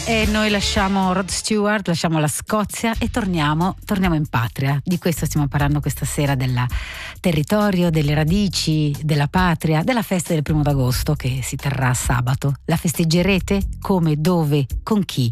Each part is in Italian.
E noi lasciamo Rod Stewart, lasciamo la Scozia e torniamo in patria. Di questo stiamo parlando questa sera, del territorio, delle radici, della patria, della festa del 1° d'agosto che si terrà sabato. La festeggerete? Come, dove, con chi?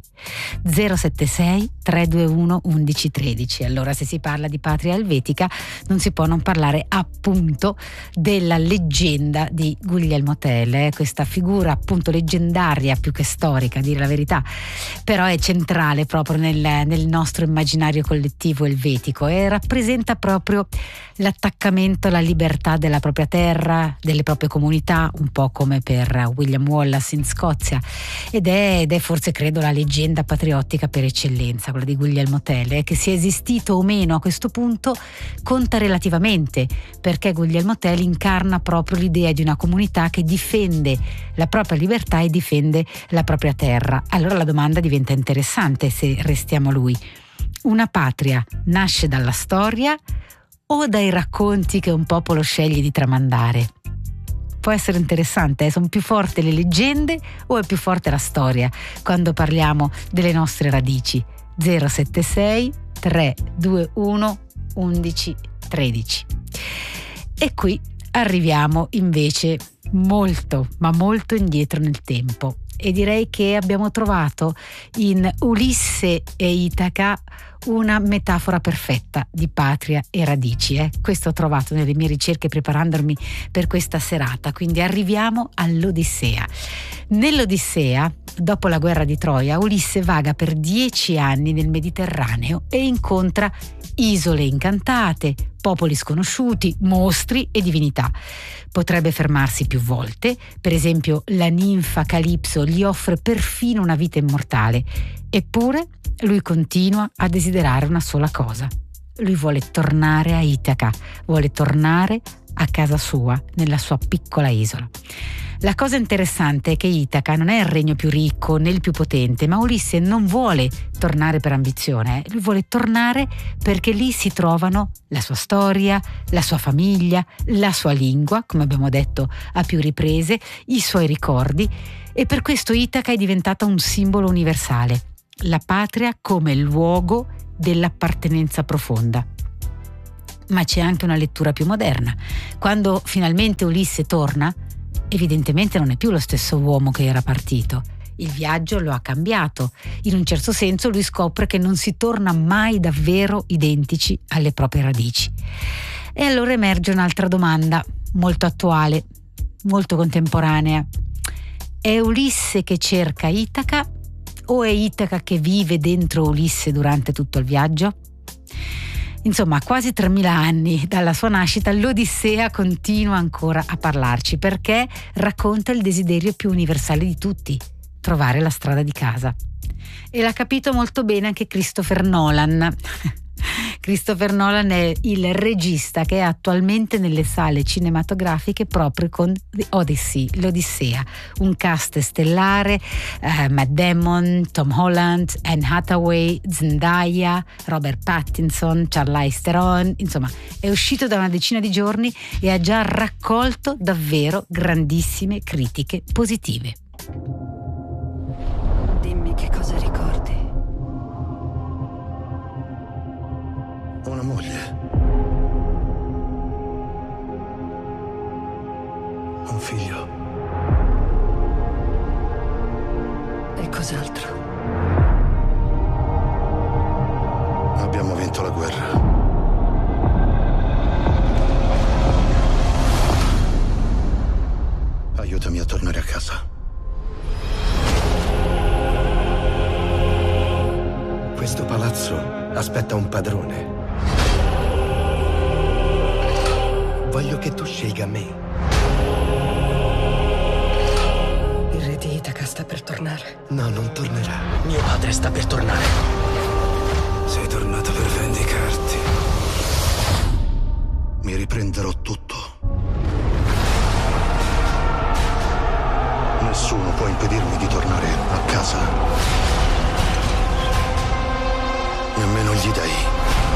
076 321 1113. Allora, se si parla di patria elvetica non si può non parlare appunto della leggenda di Guglielmo Tell, questa figura appunto leggendaria più che storica, a dire la verità, però è centrale proprio nel nostro immaginario collettivo elvetico e rappresenta proprio l'attaccamento alla libertà della propria terra, delle proprie comunità, un po' come per William Wallace in Scozia, ed è forse credo la leggenda patriottica per eccellenza, quella di Guglielmo Tell, che sia esistito o meno a questo punto conta relativamente, perché Guglielmo Tell incarna proprio l'idea di una comunità che difende la propria libertà e difende la propria terra. Allora la domanda diventa interessante se restiamo lui. Una patria nasce dalla storia o dai racconti che un popolo sceglie di tramandare? Può essere interessante, sono più forti le leggende o è più forte la storia quando parliamo delle nostre radici? 076 321 1113. E qui arriviamo invece molto, ma molto indietro nel tempo. E direi che abbiamo trovato in Ulisse e Itaca una metafora perfetta di patria e radici. Questo ho trovato nelle mie ricerche preparandomi per questa serata. Quindi arriviamo all'Odissea. Nell'Odissea, dopo la guerra di Troia, Ulisse vaga per 10 anni nel Mediterraneo e incontra isole incantate, popoli sconosciuti, mostri e divinità. Potrebbe fermarsi più volte, per esempio la ninfa Calipso gli offre perfino una vita immortale, eppure lui continua a desiderare una sola cosa. Lui vuole tornare a Itaca, vuole tornare a casa sua, nella sua piccola isola. La cosa interessante è che Itaca non è il regno più ricco né il più potente, ma Ulisse non vuole tornare per ambizione, lui vuole tornare perché lì si trovano la sua storia, la sua famiglia, la sua lingua, come abbiamo detto a più riprese, i suoi ricordi, e per questo Itaca è diventata un simbolo universale, la patria come luogo dell'appartenenza profonda. Ma c'è anche una lettura più moderna. Quando finalmente Ulisse torna, evidentemente non è più lo stesso uomo che era partito. Il viaggio lo ha cambiato. In un certo senso lui scopre che non si torna mai davvero identici alle proprie radici. E allora emerge un'altra domanda, molto attuale, molto contemporanea. È Ulisse che cerca Itaca o è Itaca che vive dentro Ulisse durante tutto il viaggio? Insomma, a quasi 3000 anni dalla sua nascita, l'Odissea continua ancora a parlarci perché racconta il desiderio più universale di tutti, trovare la strada di casa. E l'ha capito molto bene anche Christopher Nolan. Christopher Nolan è il regista che è attualmente nelle sale cinematografiche proprio con The Odyssey, l'Odissea, un cast stellare, Matt Damon, Tom Holland, Anne Hathaway, Zendaya, Robert Pattinson, Charlize Theron, insomma è uscito da una decina di giorni e ha già raccolto davvero grandissime critiche positive. Dimmi che cosa ricordi. Una moglie. Un figlio. E cos'altro? Abbiamo vinto la guerra. Aiutami a tornare a casa. Questo palazzo aspetta un padrone. Voglio che tu scelga me. Il re di Itaca sta per tornare. No, non tornerà. Mio padre sta per tornare. Sei tornato per vendicarti. Mi riprenderò tutto. Nessuno può impedirmi di tornare a casa. Nemmeno gli dei.